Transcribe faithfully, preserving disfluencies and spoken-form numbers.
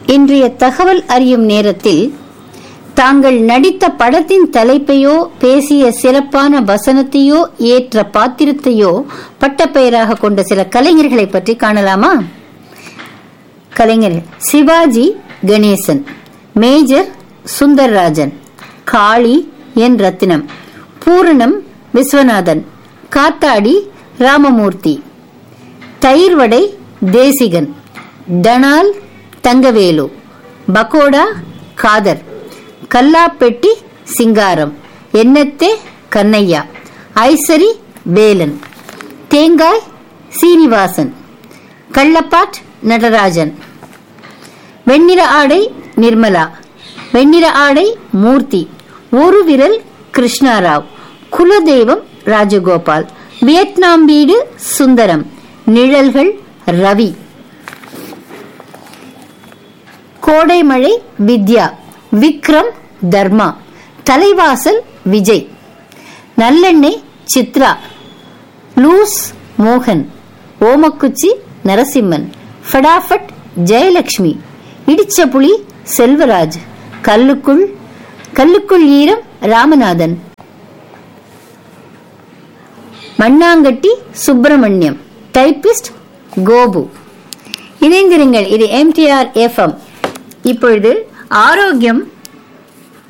இன்றைய தகவல் அறியும் நேரத்தில் தாங்கள் நடித்த படத்தின் தலைப்பையோ பேசிய சிறப்பான வசனத்தையோ ஏற்ற பாத்திரத்தையோ பட்டப்பெயராக கொண்ட சில கலைஞர்களை பற்றி காணலாமா? கலைஞர்கள்: சிவாஜி கணேசன், மேஜர் சுந்தர்ராஜன், காளி என் ரத்தினம், பூரணம் விஸ்வநாதன், காத்தாடி ராமமூர்த்தி, தயிர்வடை தேசிகன், டனால் தங்கவேலு, பகோடா காதர், கல்லாப்பெட்டி சிங்காரம், எண்ணத்தே கண்ணையா, ஐசரி வேலன், தேங்காய் சீனிவாசன், கள்ளப்பாட் நடராஜன், வெண்ணிற ஆடை நிர்மலா, வெண்ணிற ஆடை மூர்த்தி, ஒரு விரல் கிருஷ்ணாராவ், குலதெய்வம் ராஜகோபால், வியட்நாம் வீடு சுந்தரம், நிழல்கள் ரவி, கோடைமழை வித்யா, விக்ரம் தர்மா, தலைவாசல் விஜய், நல்லெண்ணெய் சித்ரா, லூஸ் மோகன், ஓமக்குச்சி நரசிம்மன், ஃபடாஃபட் ஜெயலட்சுமி, இடிச்ச புலி செல்வராஜ், கல்லுக்குள் கல்லுக்குள் ஈரம் ராமநாதன், மண்ணாங்கட்டி சுப்பிரமணியம், டைபிஸ்ட் கோபு. இணைந்திருங்கள், இது M D R F M. இப்பொழுது ஆரோக்கியம்